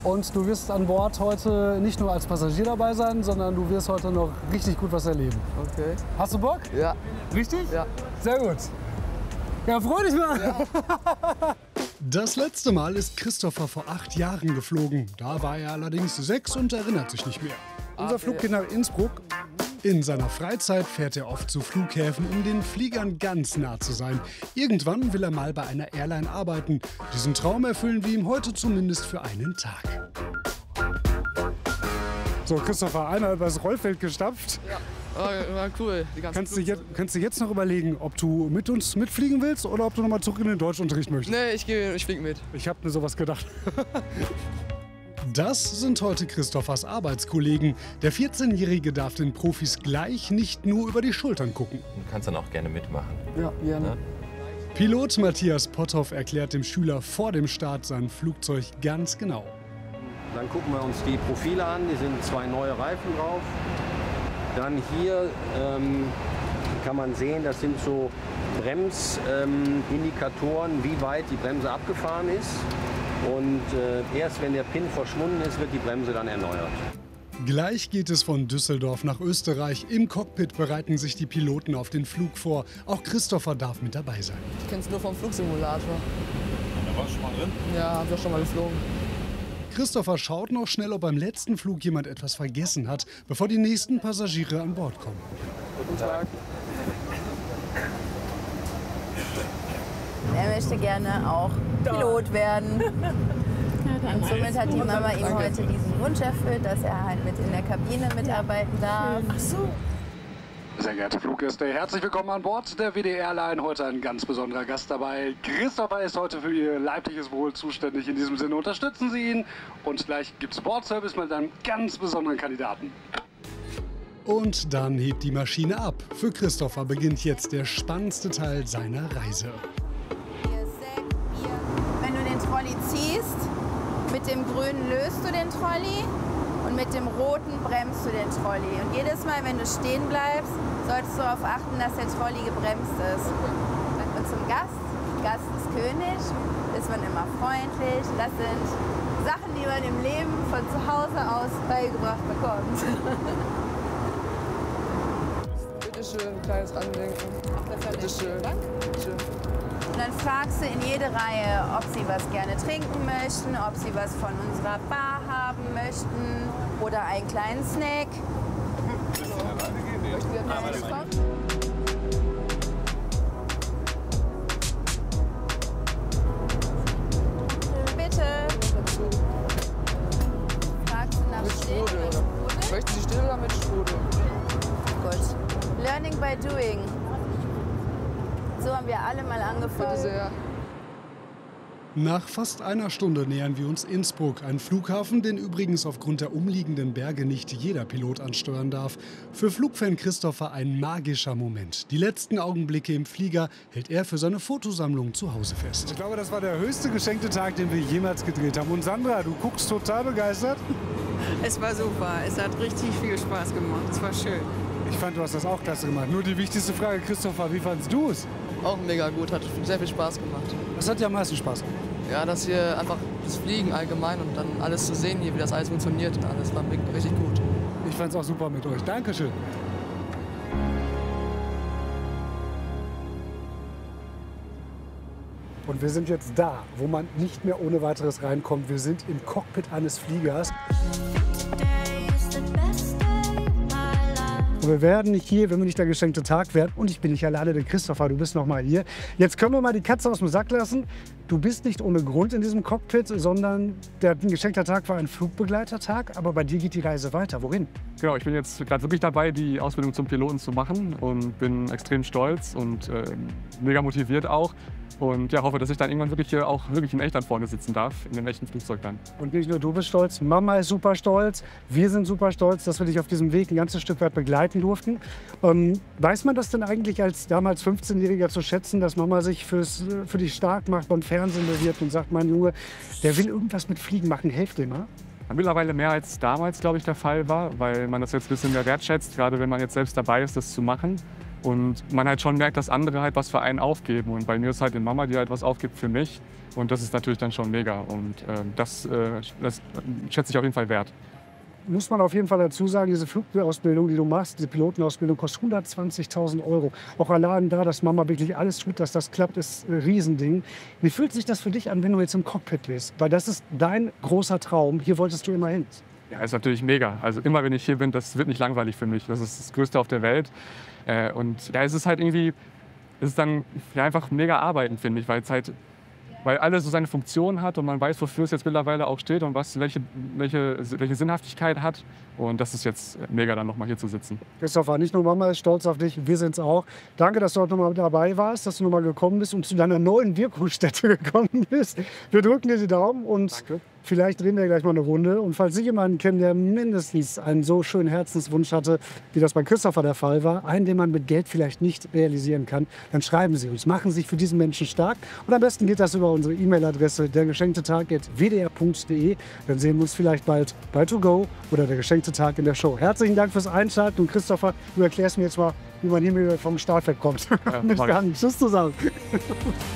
Und du wirst an Bord heute nicht nur als Passagier dabei sein, sondern du wirst heute noch richtig gut was erleben. Okay. Hast du Bock? Ja. Richtig? Ja. Sehr gut. Ja, freu dich mal. Ja. Das letzte Mal ist Christopher vor 8 Jahren geflogen. Da war er allerdings 6 und erinnert sich nicht mehr. Unser Flug geht nach Innsbruck. In seiner Freizeit fährt er oft zu Flughäfen, um den Fliegern ganz nah zu sein. Irgendwann will er mal bei einer Airline arbeiten. Diesen Traum erfüllen wir ihm heute zumindest für einen Tag. So, Christopher, einmal übers Rollfeld gestapft. Ja. War cool. Die ganze Kannst du jetzt noch überlegen, ob du mit uns mitfliegen willst oder ob du noch mal zurück in den Deutschunterricht möchtest? Nee, ich fliege mit. Ich habe mir sowas gedacht. Das sind heute Christophers Arbeitskollegen. Der 14-Jährige darf den Profis gleich nicht nur über die Schultern gucken. Du kannst dann auch gerne mitmachen. Ja, gerne. Ja? Pilot Matthias Potthoff erklärt dem Schüler vor dem Start sein Flugzeug ganz genau. Dann gucken wir uns die Profile an, die sind 2 neue Reifen drauf. Dann hier kann man sehen, das sind so Bremsindikatoren, wie weit die Bremse abgefahren ist. Und erst wenn der Pin verschwunden ist, wird die Bremse dann erneuert. Gleich geht es von Düsseldorf nach Österreich. Im Cockpit bereiten sich die Piloten auf den Flug vor. Auch Christopher darf mit dabei sein. Ich kenne es nur vom Flugsimulator. Da warst du schon mal drin? Ja, hab ich auch schon mal geflogen. Christopher schaut noch schnell, ob beim letzten Flug jemand etwas vergessen hat, bevor die nächsten Passagiere an Bord kommen. Guten Tag. Er möchte gerne auch Pilot werden. Und somit hat die Mama ihm heute diesen Wunsch erfüllt, dass er halt mit in der Kabine mitarbeiten darf. Ach so. Sehr geehrte Fluggäste, herzlich willkommen an Bord der WD Airline. Heute ein ganz besonderer Gast dabei. Christopher ist heute für Ihr leibliches Wohl zuständig. In diesem Sinne unterstützen Sie ihn. Und gleich gibt es Bordservice mit einem ganz besonderen Kandidaten. Und dann hebt die Maschine ab. Für Christopher beginnt jetzt der spannendste Teil seiner Reise. Wenn du den Trolley ziehst, mit dem grünen löst du den Trolley und mit dem roten bremst du den Trolley. Und jedes Mal, wenn du stehen bleibst, solltest du darauf achten, dass der Trolley gebremst ist. Und zum Gast ist König, ist man immer freundlich. Das sind Sachen, die man im Leben von zu Hause aus beigebracht bekommt. Bitte schön, kleines Andenken. Bitte schön. Danke. Und dann fragst du in jede Reihe, ob sie was gerne trinken möchten, ob sie was von unserer Bar haben möchten oder einen kleinen Snack. Möchten Sie etwas bekommen? Bitte. Fragst du nach Still oder Sprudel? Möchten Sie still oder mit Sprudel? Gut. Learning by doing. So haben wir alle mal angefangen. Bitte sehr. Nach fast einer Stunde nähern wir uns Innsbruck, ein Flughafen, den übrigens aufgrund der umliegenden Berge nicht jeder Pilot ansteuern darf. Für Flugfan Christopher ein magischer Moment. Die letzten Augenblicke im Flieger hält er für seine Fotosammlung zu Hause fest. Ich glaube, das war der höchste geschenkte Tag, den wir jemals gedreht haben. Und Sandra, du guckst total begeistert. Es war super. Es hat richtig viel Spaß gemacht. Es war schön. Ich fand, du hast das auch klasse gemacht. Nur die wichtigste Frage, Christopher, wie fandest du es? Auch mega gut, hat sehr viel Spaß gemacht. Was hat dir am meisten Spaß gemacht? Ja, dass hier einfach das Fliegen allgemein und dann alles zu sehen hier, wie das alles funktioniert und alles, war richtig gut. Ich fand es auch super mit euch. Dankeschön. Und wir sind jetzt da, wo man nicht mehr ohne weiteres reinkommt. Wir sind im Cockpit eines Fliegers. Und wir werden hier, wenn wir nicht der geschenkte Tag werden, und ich bin nicht alleine, der Christopher, du bist noch mal hier. Jetzt können wir mal die Katze aus dem Sack lassen. Du bist nicht ohne Grund in diesem Cockpit, sondern der geschenkte Tag war ein Flugbegleitertag. Aber bei dir geht die Reise weiter. Wohin? Genau, ich bin jetzt gerade wirklich dabei, die Ausbildung zum Piloten zu machen und bin extrem stolz und mega motiviert auch. Und ja, hoffe, dass ich dann irgendwann wirklich hier auch wirklich in echt dann vorne sitzen darf, in dem echten Flugzeug dann. Und nicht nur du bist stolz, Mama ist super stolz, wir sind super stolz, dass wir dich auf diesem Weg ein ganzes Stück weit begleiten durften. Weiß man das denn eigentlich als damals 15-Jähriger zu schätzen, dass Mama sich für dich stark macht, beim Fernsehen bewirbt und sagt, mein Junge, der will irgendwas mit Fliegen machen, helft dem mal? Mittlerweile mehr als damals, glaube ich, der Fall war, weil man das jetzt ein bisschen mehr wertschätzt, gerade wenn man jetzt selbst dabei ist, das zu machen. Und man halt schon merkt, dass andere halt was für einen aufgeben. Und bei mir ist halt die Mama, die halt was aufgibt für mich. Und das ist natürlich dann schon mega. Und das schätze ich auf jeden Fall wert. Muss man auf jeden Fall dazu sagen, diese Flugausbildung, die du machst, diese Pilotenausbildung, kostet 120.000 €. Auch allein da, dass Mama wirklich alles tut, dass das klappt, ist ein Riesending. Wie fühlt sich das für dich an, wenn du jetzt im Cockpit bist? Weil das ist dein großer Traum. Hier wolltest du immer hin. Ja, ist natürlich mega. Also immer, wenn ich hier bin, das wird nicht langweilig für mich. Das ist das Größte auf der Welt. Und ja, es ist halt irgendwie, es ist dann ja, einfach mega arbeiten, finde ich, weil alles so seine Funktion hat und man weiß, wofür es jetzt mittlerweile auch steht und welche Sinnhaftigkeit hat. Und das ist jetzt mega, dann nochmal hier zu sitzen. Christopher, nicht nur Mama ist stolz auf dich, wir sind es auch. Danke, dass du heute nochmal dabei warst, dass du nochmal gekommen bist und zu deiner neuen Wirkungsstätte gekommen bist. Wir drücken dir die Daumen und Danke. Vielleicht drehen wir gleich mal eine Runde. Und falls Sie jemanden kennen, der mindestens einen so schönen Herzenswunsch hatte, wie das bei Christopher der Fall war, einen, den man mit Geld vielleicht nicht realisieren kann, dann schreiben Sie uns, machen Sie sich für diesen Menschen stark. Und am besten geht das über unsere E-Mail-Adresse dergeschenktetag@wdr.de. Dann sehen wir uns vielleicht bald bei To Go oder der geschenkte Tag in der Show. Herzlichen Dank fürs Einschalten. Und Christopher, du erklärst mir jetzt mal, wie man hier wieder vom Startfeld kommt. Bis dann. Tschüss zusammen.